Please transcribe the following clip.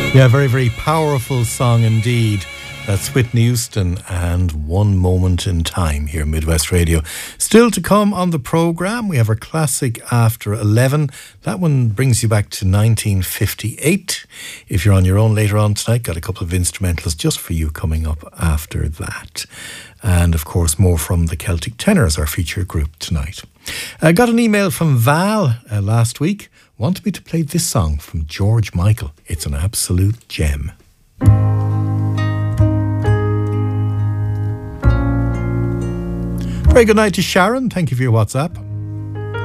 Yeah, very, very powerful song indeed. That's Whitney Houston and One Moment in Time here, Midwest Radio. Still to come on the programme, we have our classic After 11. That one brings you back to 1958. If you're on your own later on tonight, got a couple of instrumentals just for you coming up after that. And of course, more from the Celtic Tenors, our featured group tonight. I got an email from Val last week. Wanted me to play this song from George Michael. It's an absolute gem. Very good night to Sharon. Thank you for your WhatsApp.